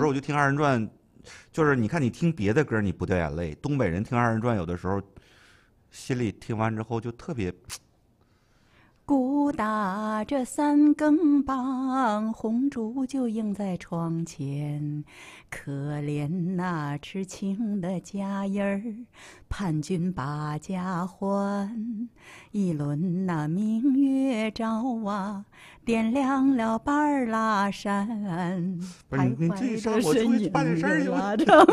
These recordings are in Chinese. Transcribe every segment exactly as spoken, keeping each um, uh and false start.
时候我就听二人转，就是你看你听别的歌你不掉眼泪，东北人听二人转有的时候心里听完之后就特别。 鼓打着三更梆，红烛就映在窗前。可怜那痴情的佳人儿，盼君把家还。一轮那明月照啊，点亮了半儿拉山。 不是你这上我出去办点事儿去吧。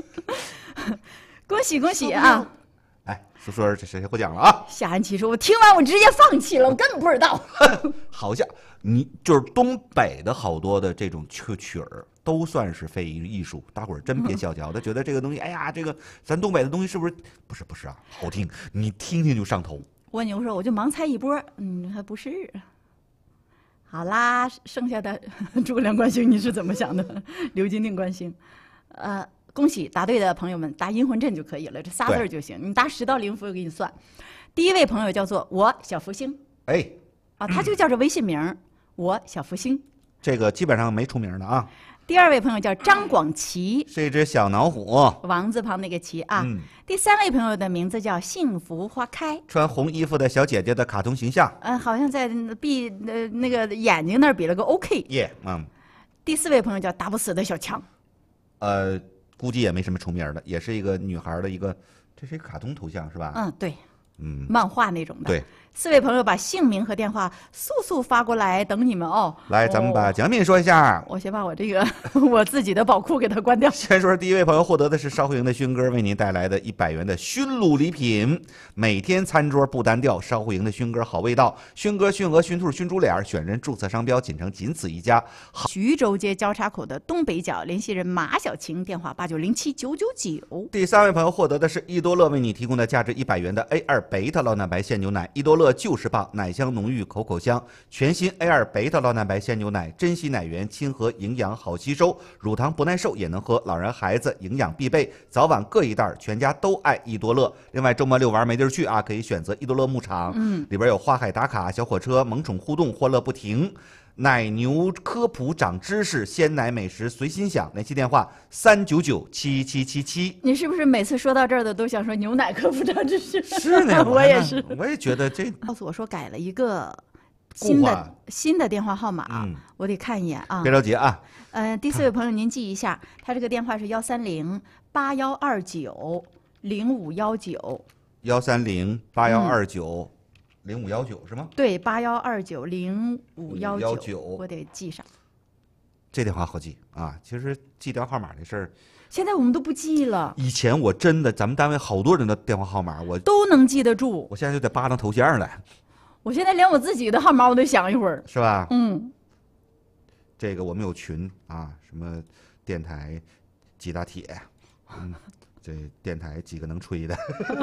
恭喜恭喜啊！ 哎，说说这谁获奖了啊？ 夏安琪说：“我听完我直接放弃了，我根本不知道。 好像你就是东北的好多的这种曲曲儿，都算是非艺术。大伙儿真别小瞧，他觉得这个东西，哎呀，这个咱东北的东西是不是不是不是啊？好听，你听听就上头。 蜗牛说：“我就盲猜一波，嗯，还不是。”好啦，剩下的诸葛亮观星你是怎么想的？刘金定观星，呃。恭喜答对的朋友们，答阴魂阵就可以了，这仨字儿就行。你答十到零伏，我给你算。第一位朋友叫做我小福星， 哎， 啊，他就叫这微信名，我小福星。 这个基本上没出名的啊。 第二位朋友叫张广奇， 是一只小老虎， 王字旁那个奇啊。 嗯、 第三位朋友的名字叫幸福花开， 穿红衣服的小姐姐的卡通形象。 嗯、呃，好像在闭呃那个眼睛那儿比了个 OK。 耶，嗯。 第四位朋友叫打不死的小强， 呃。估计也没什么出名的，也是一个女孩的一个，这是一个卡通头像是吧？ 嗯，对， 嗯， 漫画那种的。 对， 四位朋友把姓名和电话速速发过来，等你们哦。 来，咱们把奖品说一下。 哦、我先把我这个我自己的宝库给它关掉。 先说第一位朋友获得的是烧会营的勋哥为您带来的一百元的熏卤礼品，每天餐桌不单调，烧会营的勋哥好味道，勋哥、熏鹅、熏兔、熏猪脸，选人注册商标，仅称仅此一家。 徐州街交叉口的东北角，联系人马小晴，电话八九零七九九九。 第三位朋友获得的是益多乐为你提供的价值一百元的 A 二贝塔酪蛋白鲜牛奶，益多乐就是棒，奶香浓郁，口口香。全新 A 二贝塔酪蛋白鲜牛奶，珍稀奶源，亲和，营养好吸收，乳糖不耐受也能喝，老人孩子营养必备，早晚各一袋，全家都爱益多乐。另外周末遛弯没地儿去啊，可以选择益多乐牧场，嗯，里边有花海打卡、小火车、萌宠互动，欢乐不停。奶牛科普长知识，鲜奶美食随心享，联系电话三九九七七七七。 你是不是每次说到这儿的都想说牛奶科普长知识？ 是呢， 我也是， 我也觉得这。 告诉我说改了一个新的新的电话号码， 嗯、 我得看一眼啊。 别着急啊。 呃，第四位朋友您记一下，他这个电话是幺三零八幺二九零五幺九。 幺三零八幺二九。零五幺九是吗？ 对，八幺二九零五幺九，我得记上。 这电话好记啊！其实记电话号码这事儿， 现在我们都不记了。 以前我真的，咱们单位好多人的电话号码我都能记得住。 我现在就得扒拉头像来。 我现在连我自己的号码我得想一会儿， 是吧？ 嗯。 这个我们有群啊，什么电台几大铁，嗯，这电台几个能吹的。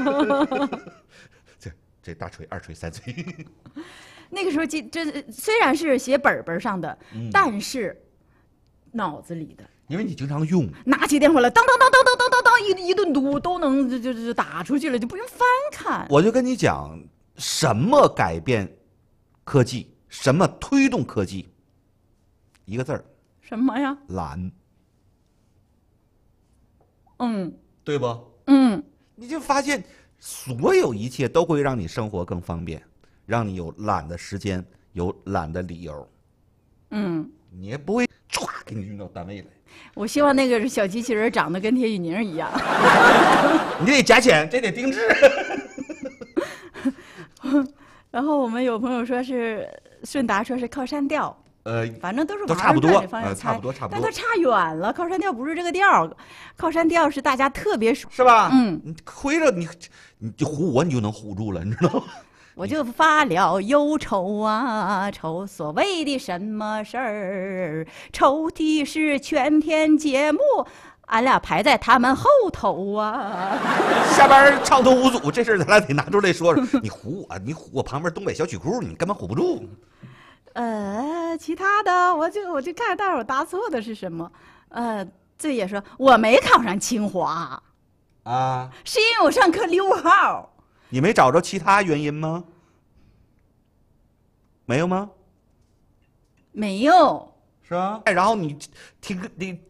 这大锤、二锤、三锤， 那个时候记这虽然是写本本上的，嗯、但是脑子里的， 因为你经常用， 拿起电话来，当当当当当当当当，一一顿读都能就就就打出去了，就不用翻看。 我就跟你讲，什么改变科技，什么推动科技，一个字儿， 什么呀？ 懒。 嗯， 对不？ 嗯， 你就发现。所有一切都会让你生活更方便，让你有懒的时间，有懒的理由。 嗯， 你也不会唰给你运到单位来。 我希望那个小机器人长得跟铁宇宁一样。 你得加钱，这得定制。 然后我们有朋友说是顺达说是靠山调。 呃， 反正都是都差不多， 呃， 差不多，差不多， 但它差远了。靠山调不是这个调，靠山调是大家特别熟， 是吧？ 嗯， 你亏着你，你就唬我，你就能唬住了，你知道吗？ 我就发了忧愁啊，愁所谓的什么事儿？愁的是全天节目，俺俩排在他们后头啊。 下班畅通无阻，这事儿咱俩得拿出来说说。你唬我，你唬我旁边东北小曲库，你根本唬不住。 呃，其他的我就我就看大伙答错的是什么。呃，这也说我没考上清华啊， 是因为我上课溜号。 你没找着其他原因吗？没有吗？ 没有。 是吧？然后你听你